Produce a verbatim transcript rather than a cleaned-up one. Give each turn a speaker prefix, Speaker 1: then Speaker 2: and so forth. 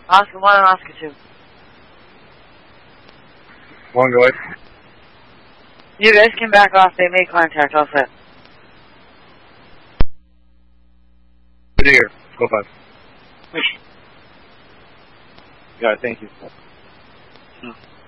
Speaker 1: Oscar one and Oscar two.
Speaker 2: One, go ahead.
Speaker 1: You guys can back off. They made contact. All set.
Speaker 2: Good to hear. Go five.
Speaker 3: Got it. Thank you.
Speaker 2: Hmm.